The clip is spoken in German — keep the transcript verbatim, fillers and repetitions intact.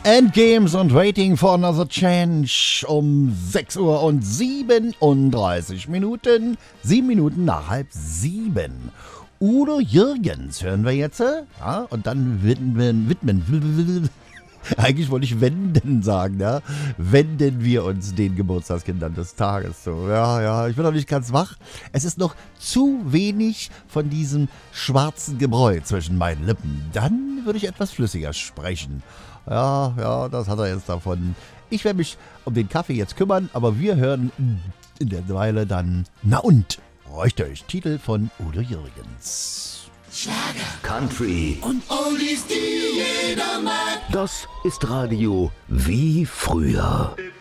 Endgames und Waiting for Another Change um sechs Uhr und siebenunddreißig Minuten. Sieben Minuten nach halb sieben. Udo Jürgens hören wir jetzt. Ja, und dann widmen, widmen. Eigentlich wollte ich wenden sagen, ja. Wenden wir uns den Geburtstagskindern des Tages. So, ja, ja, ich bin noch nicht ganz wach. Es ist noch zu wenig von diesem schwarzen Gebräu zwischen meinen Lippen. Dann würde ich etwas flüssiger sprechen. Ja, ja, das hat er jetzt davon. Ich werde mich um den Kaffee jetzt kümmern, aber wir hören in der Weile dann Na und? Räucht euch. Titel von Udo Jürgens. Schlager, Country und Oldies, die jeder mag. Das ist Radio wie früher.